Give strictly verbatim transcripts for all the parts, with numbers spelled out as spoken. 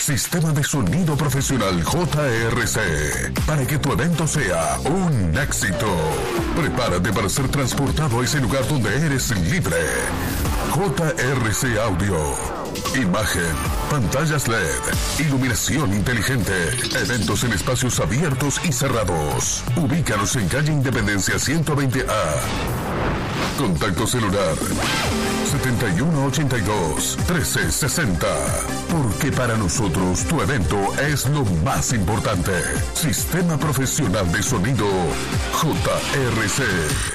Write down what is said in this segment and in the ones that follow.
Sistema de sonido profesional J R C, para que tu evento sea un éxito. Prepárate para ser transportado a ese lugar donde eres libre. J R C Audio. Imagen, pantallas L E D, iluminación inteligente, eventos en espacios abiertos y cerrados. Ubícanos en calle Independencia ciento veinte A. Contacto celular setenta y uno ochenta y dos trece sesenta. Porque para nosotros tu evento es lo más importante. Sistema Profesional de Sonido J R C.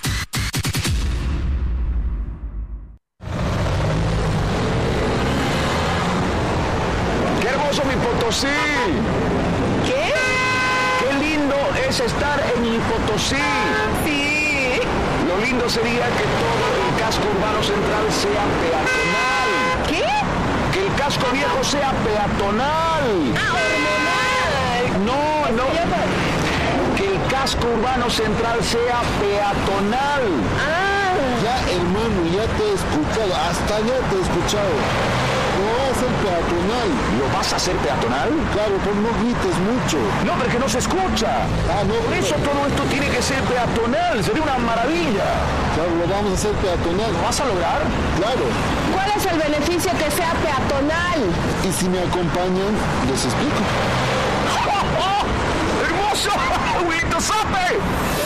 ¡Qué hermoso mi Potosí! ¿Qué? ¡Qué lindo es estar en mi Potosí! Sí. Lo lindo sería que todo el casco urbano central sea peatonal. ¿Qué? Que el casco viejo sea peatonal. Ah, hormonal. No, no. Que el casco urbano central sea peatonal. Ah. Ya, hermano, ya te he escuchado. Hasta ya te he escuchado. No va a ser peatonal. ¿Lo vas a hacer peatonal? Claro, pero no grites mucho. No, pero que no se escucha. Ah, no. Por eso todo esto tiene que ser peatonal. Sería una maravilla. Claro, lo vamos a hacer peatonal. ¿Lo vas a lograr? Claro. ¿Cuál es el beneficio que sea peatonal? Y si me acompañan, les explico. ¡Oh, oh! ¡Hermoso! ¡Huito Sape!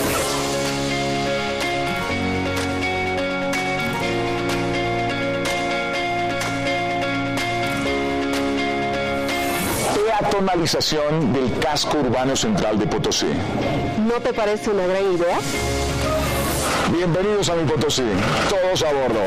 Peatonalización del casco urbano central de Potosí. ¿No te parece una gran idea? Bienvenidos a mi Potosí. Todos a bordo.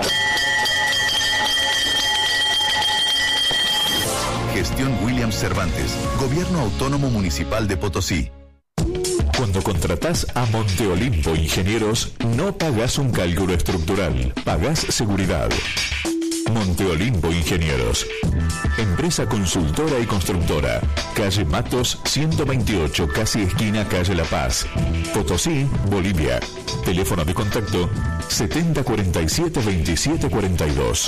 Gestión Williams Cervantes. Gobierno Autónomo Municipal de Potosí. Cuando contratás a Monteolimpo Ingenieros, no pagás un cálculo estructural, pagás seguridad. Monteolimpo Ingenieros. Empresa consultora y constructora. Calle Matos ciento veintiocho, casi esquina Calle La Paz. Potosí, Bolivia. Teléfono de contacto setenta cuarenta y siete veintisiete cuarenta y dos.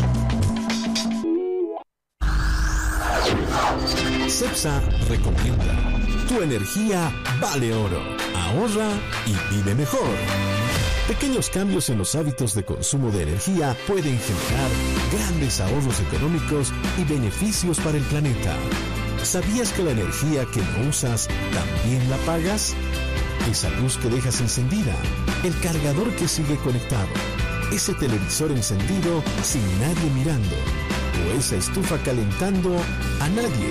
CEPSA recomienda. Tu energía vale oro. Ahorra y vive mejor. Pequeños cambios en los hábitos de consumo de energía pueden generar grandes ahorros económicos y beneficios para el planeta. ¿Sabías que la energía que no usas también la pagas? Esa luz que dejas encendida, el cargador que sigue conectado, ese televisor encendido sin nadie mirando, o esa estufa calentando a nadie.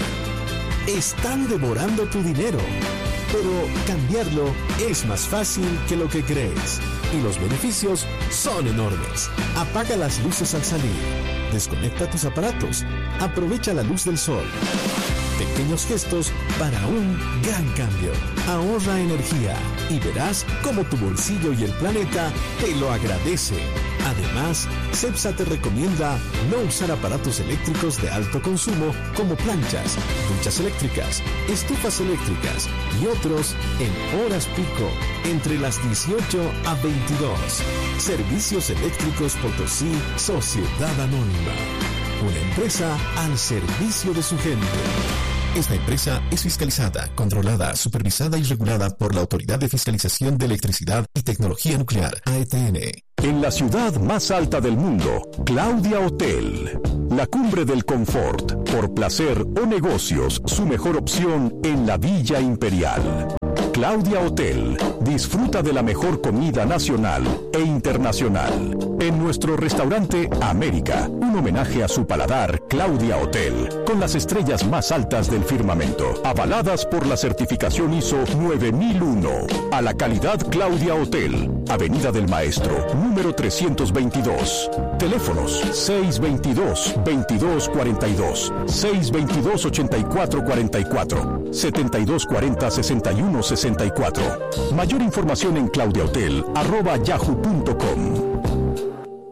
Están devorando tu dinero, pero cambiarlo es más fácil que lo que crees. Y los beneficios son enormes. Apaga las luces al salir. Desconecta tus aparatos. Aprovecha la luz del sol. Pequeños gestos para un gran cambio. Ahorra energía y verás cómo tu bolsillo y el planeta te lo agradece. Además, CEPSA te recomienda no usar aparatos eléctricos de alto consumo como planchas, duchas eléctricas, estufas eléctricas y otros en horas pico entre las dieciocho a veintidós. Servicios Eléctricos Potosí, Sociedad Anónima. Una empresa al servicio de su gente. Esta empresa es fiscalizada, controlada, supervisada y regulada por la Autoridad de Fiscalización de Electricidad y Tecnología Nuclear, A E T N. En la ciudad más alta del mundo, Claudia Hotel. La cumbre del confort, por placer o negocios, su mejor opción en la Villa Imperial. Claudia Hotel. Disfruta de la mejor comida nacional e internacional. En nuestro restaurante América, un homenaje a su paladar, Claudia Hotel, con las estrellas más altas del firmamento, avaladas por la certificación I S O nueve mil uno. A la calidad Claudia Hotel, Avenida del Maestro, número trescientos veintidós. Teléfonos seis veintidós, veintidós cuarenta y dos, seis veintidós, ochenta y cuatro cuarenta y cuatro, setenta y dos cuarenta, sesenta y uno sesenta y cuatro. Mayor información en claudiahotel arroba yahoo punto com.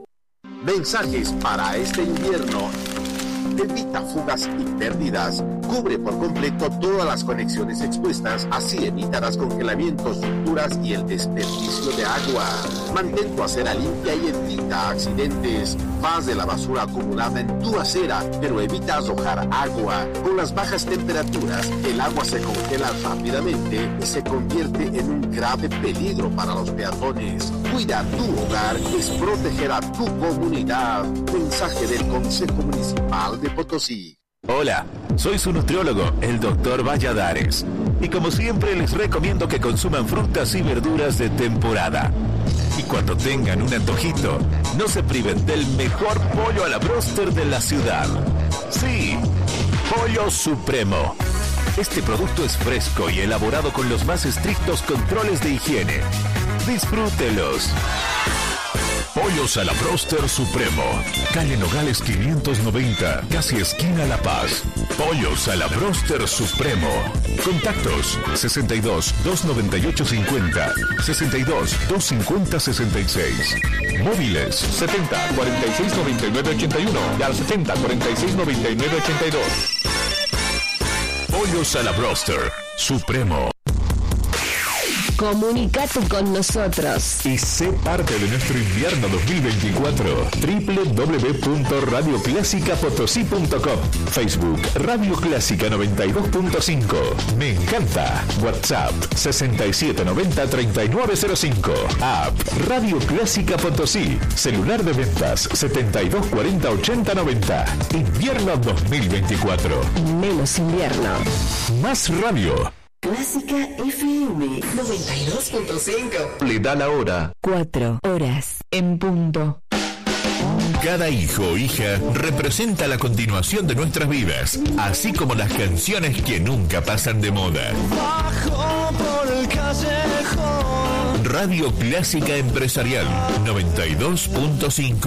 Mensajes para este invierno. Evita fugas y pérdidas Cubre por completo todas las conexiones expuestas, así evitarás congelamientos, rupturas y el desperdicio de agua. Mantén tu acera limpia y evita accidentes. Haz de la basura acumulada en tu acera, pero evita arrojar agua. Con las bajas temperaturas, el agua se congela rápidamente y se convierte en un grave peligro para los peatones. Cuida tu hogar, es proteger a tu comunidad. Mensaje del Consejo Municipal de Potosí. Hola, soy su nutriólogo, el doctor Valladares. Y como siempre les recomiendo que consuman frutas y verduras de temporada. Y cuando tengan un antojito, no se priven del mejor pollo a la bróster de la ciudad. Sí, Pollo Supremo. Este producto es fresco y elaborado con los más estrictos controles de higiene. Disfrútelos. Pollos a la Bróster Supremo. Calle Nogales quinientos noventa, casi esquina La Paz. Pollos a la Bróster Supremo. Contactos sesenta y dos, doscientos noventa y ocho cincuenta, sesenta y dos, doscientos cincuenta, sesenta y seis. Móviles setenta, cuarenta y seis, noventa y nueve, ochenta y uno y al setenta, cuarenta y seis, noventa y nueve, ochenta y dos. Pollos a la Bróster Supremo. Comunícate con nosotros y sé parte de nuestro invierno dos mil veinticuatro. doble u doble u doble u punto radio clásica potosí punto com. Facebook Radio Clásica noventa y dos punto cinco. Me encanta. WhatsApp sesenta y siete noventa, treinta y nueve cero cinco. App Radio Clásica Potosí. Celular de ventas setenta y dos cuarenta, ochenta noventa. Invierno dos mil veinticuatro. Menos invierno. Más radio. Clásica F M noventa y dos punto cinco. Le da la hora. Cuatro horas en punto. Cada hijo o hija representa la continuación de nuestras vidas, así como las canciones que nunca pasan de moda. Bajo por el callejón. Radio Clásica Empresarial noventa y dos punto cinco.